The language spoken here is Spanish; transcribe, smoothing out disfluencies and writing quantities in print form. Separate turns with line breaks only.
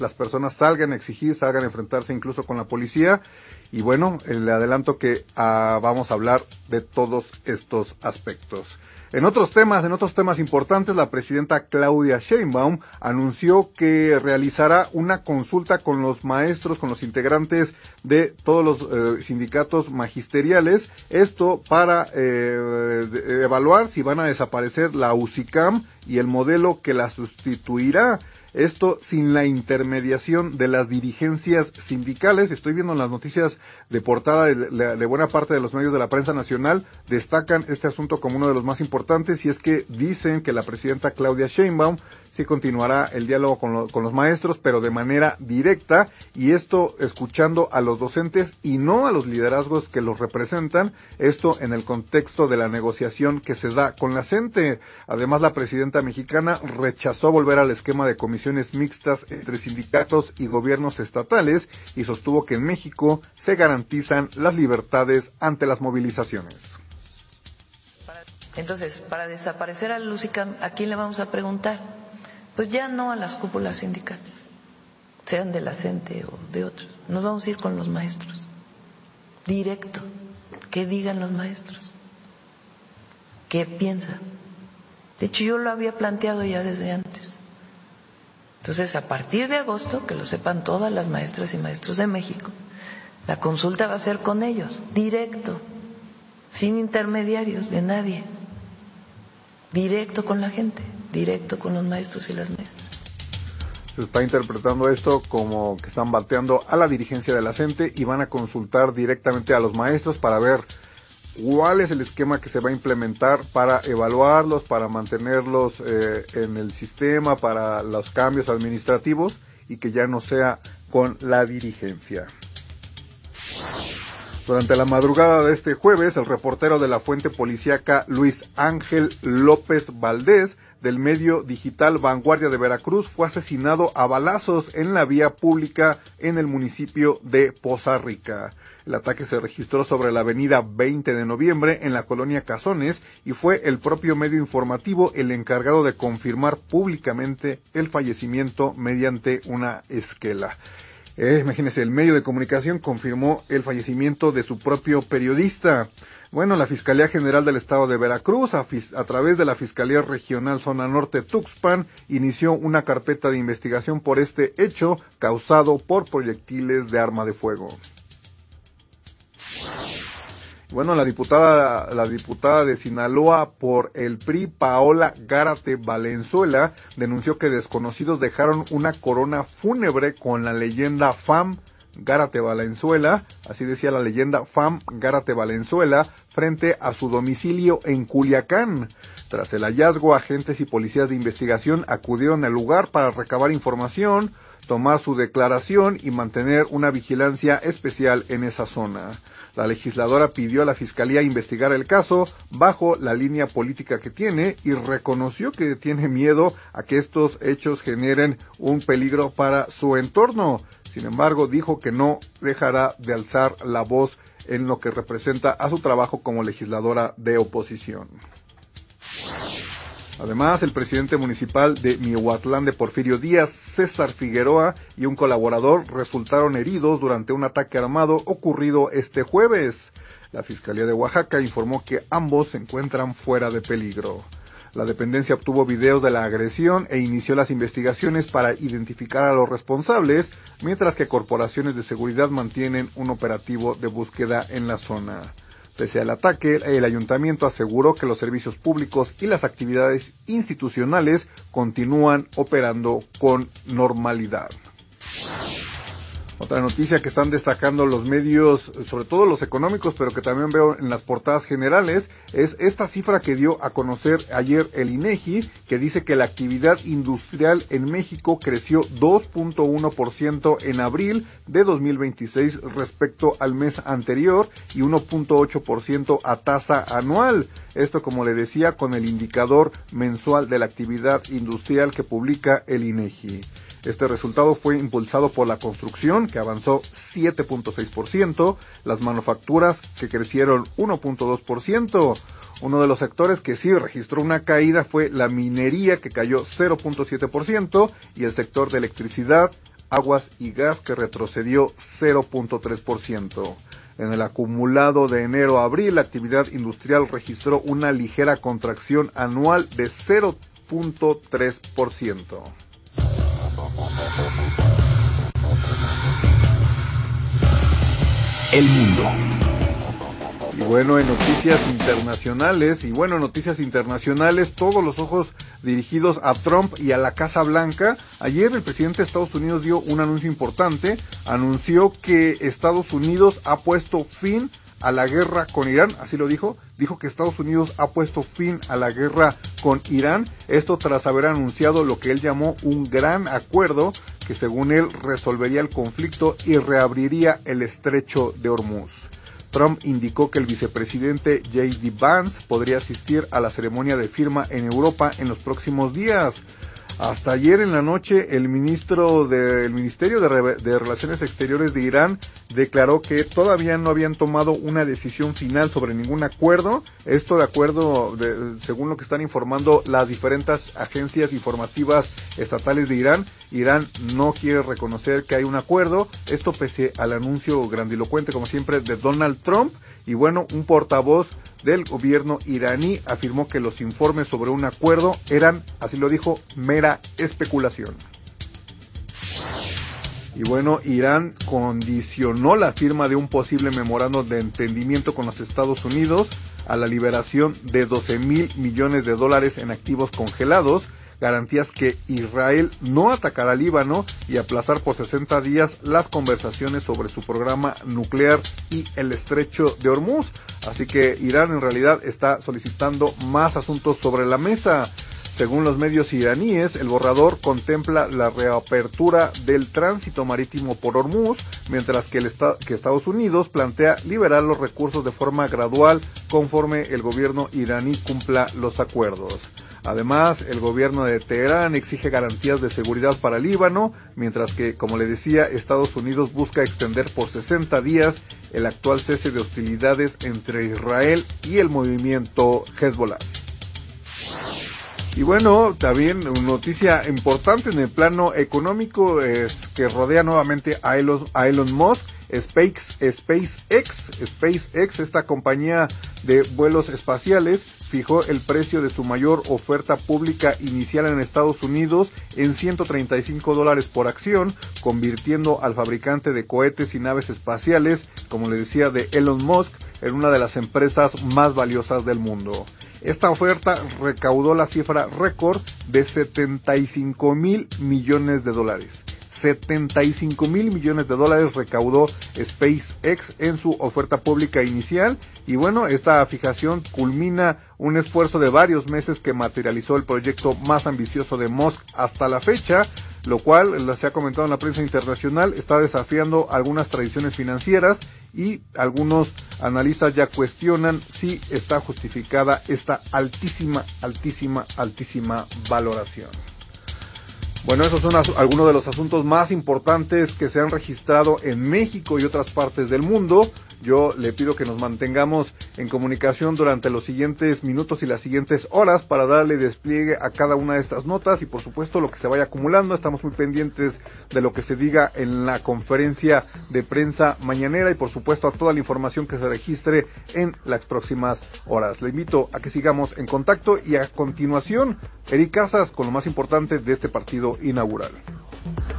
las personas salgan a exigir, salgan a enfrentarse incluso con la policía. Y bueno, le adelanto que vamos a hablar de todos estos aspectos. En otros temas importantes, la presidenta Claudia Sheinbaum anunció que realizará una consulta con los maestros, con los integrantes de todos los sindicatos magisteriales, esto para evaluar si van a desaparecer la UCICAM y el modelo que la sustituirá. Esto sin la intermediación de las dirigencias sindicales. Estoy viendo en las noticias de portada de buena parte de los medios de la prensa nacional, destacan este asunto como uno de los más importantes, y es que dicen que la presidenta Claudia Sheinbaum sí continuará el diálogo con los maestros, pero de manera directa, y esto escuchando a los docentes y no a los liderazgos que los representan, esto en el contexto de la negociación que se da con la CENTE. Además, la presidenta mexicana rechazó volver al esquema de comisiones mixtas entre sindicatos y gobiernos estatales y sostuvo que en México se garantizan las libertades ante las movilizaciones.
Entonces, para desaparecer al UCICAM, ¿a quién le vamos a preguntar? Pues ya no a las cúpulas sindicales, sean de la CENTE o de otros. Nos vamos a ir con los maestros, directo, que digan los maestros, qué piensan. De hecho, yo lo había planteado ya desde antes. Entonces, a partir de agosto, que lo sepan todas las maestras y maestros de México, la consulta va a ser con ellos, directo, sin intermediarios de nadie, directo con la gente, directo con los maestros y las maestras.
Se está interpretando esto como que están bateando a la dirigencia de la CENTE y van a consultar directamente a los maestros para ver cuál es el esquema que se va a implementar para evaluarlos, para mantenerlos en el sistema, para los cambios administrativos y que ya no sea con la dirigencia. Durante la madrugada de este jueves, el reportero de la fuente policíaca Luis Ángel López Valdés, del medio digital Vanguardia de Veracruz, fue asesinado a balazos en la vía pública en el municipio de Poza Rica. El ataque se registró sobre la avenida 20 de noviembre en la colonia Cazones y fue el propio medio informativo el encargado de confirmar públicamente el fallecimiento mediante una esquela. Imagínense, el medio de comunicación confirmó el fallecimiento de su propio periodista. Bueno, la Fiscalía General del Estado de Veracruz, a través de la Fiscalía Regional Zona Norte Tuxpan, inició una carpeta de investigación por este hecho causado por proyectiles de arma de fuego. Bueno, la diputada de Sinaloa por el PRI, Paola Gárate Valenzuela, denunció que desconocidos dejaron una corona fúnebre con la leyenda FAM Gárate Valenzuela, así decía la leyenda FAM Gárate Valenzuela, frente a su domicilio en Culiacán. Tras el hallazgo, agentes y policías de investigación acudieron al lugar para recabar información, tomar su declaración y mantener una vigilancia especial en esa zona. La legisladora pidió a la Fiscalía investigar el caso bajo la línea política que tiene y reconoció que tiene miedo a que estos hechos generen un peligro para su entorno. Sin embargo, dijo que no dejará de alzar la voz en lo que representa a su trabajo como legisladora de oposición. Además, el presidente municipal de Miahuatlán de Porfirio Díaz, César Figueroa, y un colaborador resultaron heridos durante un ataque armado ocurrido este jueves. La Fiscalía de Oaxaca informó que ambos se encuentran fuera de peligro. La dependencia obtuvo videos de la agresión e inició las investigaciones para identificar a los responsables, mientras que corporaciones de seguridad mantienen un operativo de búsqueda en la zona. Pese al ataque, el ayuntamiento aseguró que los servicios públicos y las actividades institucionales continúan operando con normalidad. Otra noticia que están destacando los medios, sobre todo los económicos, pero que también veo en las portadas generales, es esta cifra que dio a conocer ayer el INEGI, que dice que la actividad industrial en México creció 2.1% en abril de 2026 respecto al mes anterior y 1.8% a tasa anual. Esto, como le decía, con el indicador mensual de la actividad industrial que publica el INEGI. Este resultado fue impulsado por la construcción, que avanzó 7.6%, las manufacturas, que crecieron 1.2%. Uno de los sectores que sí registró una caída fue la minería, que cayó 0.7%, y el sector de electricidad aguas y gas, que retrocedió 0.3%. En el acumulado de enero a abril, la actividad industrial registró una ligera contracción anual de 0.3%.
El mundo.
Y bueno, en noticias internacionales, todos los ojos dirigidos a Trump y a la Casa Blanca. Ayer el presidente de Estados Unidos dio un anuncio importante, anunció que Estados Unidos ha puesto fin a la guerra con Irán, así lo dijo que Estados Unidos ha puesto fin a la guerra con Irán, esto tras haber anunciado lo que él llamó un gran acuerdo que según él resolvería el conflicto y reabriría el estrecho de Hormuz. Trump indicó que el vicepresidente J.D. Vance podría asistir a la ceremonia de firma en Europa en los próximos días. Hasta ayer en la noche, el Ministerio de Relaciones Exteriores de Irán declaró que todavía no habían tomado una decisión final sobre ningún acuerdo. Esto de acuerdo, según lo que están informando las diferentes agencias informativas estatales de Irán. Irán no quiere reconocer que hay un acuerdo. Esto pese al anuncio grandilocuente, como siempre, de Donald Trump. Y bueno, un portavoz del gobierno iraní afirmó que los informes sobre un acuerdo eran, así lo dijo, mera especulación. Y bueno, Irán condicionó la firma de un posible memorando de entendimiento con los Estados Unidos a la liberación de $12,000 millones en activos congelados, garantías que Israel no atacará al Líbano y aplazar por 60 días las conversaciones sobre su programa nuclear y el estrecho de Hormuz. Así que Irán en realidad está solicitando más asuntos sobre la mesa. Según los medios iraníes, el borrador contempla la reapertura del tránsito marítimo por Hormuz, mientras que Estados Unidos plantea liberar los recursos de forma gradual conforme el gobierno iraní cumpla los acuerdos. Además, el gobierno de Teherán exige garantías de seguridad para el Líbano, mientras que, como le decía, Estados Unidos busca extender por 60 días el actual cese de hostilidades entre Israel y el movimiento Hezbollah. Y bueno, también una noticia importante en el plano económico que rodea nuevamente a Elon Musk. SpaceX, esta compañía de vuelos espaciales, fijó el precio de su mayor oferta pública inicial en Estados Unidos en $135 por acción, convirtiendo al fabricante de cohetes y naves espaciales, como le decía, de Elon Musk, en una de las empresas más valiosas del mundo. Esta oferta recaudó la cifra récord de $75,000 millones. $75,000 millones recaudó SpaceX en su oferta pública inicial, y bueno, esta fijación culmina un esfuerzo de varios meses que materializó el proyecto más ambicioso de Musk hasta la fecha, lo cual, se ha comentado en la prensa internacional, está desafiando algunas tradiciones financieras, y algunos analistas ya cuestionan si está justificada esta altísima valoración. Bueno, esos son algunos de los asuntos más importantes que se han registrado en México y otras partes del mundo. Yo le pido que nos mantengamos en comunicación durante los siguientes minutos y las siguientes horas para darle despliegue a cada una de estas notas y por supuesto lo que se vaya acumulando. Estamos muy pendientes de lo que se diga en la conferencia de prensa mañanera y por supuesto a toda la información que se registre en las próximas horas. Le invito a que sigamos en contacto y a continuación, Eric Casas con lo más importante de este partido inaugural.